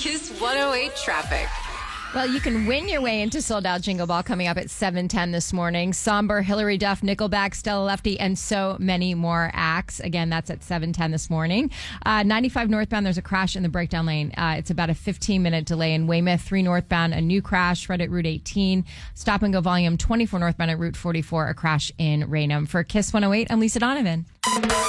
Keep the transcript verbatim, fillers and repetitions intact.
Kiss one oh eight traffic. Well, you can win your way into Sold Out Jingle Ball coming up at seven ten this morning. Somber, Hillary Duff, Nickelback, Stella Lefty, and so many more acts. Again, that's at seven ten this morning. Uh, ninety-five northbound, there's a crash in the breakdown lane. Uh, it's about a fifteen-minute delay in Weymouth. three northbound, a new crash right at Route eighteen. Stop and go volume twenty-four northbound at Route forty-four, a crash in Raynham. For Kiss one oh eight, I'm Lisa Donovan.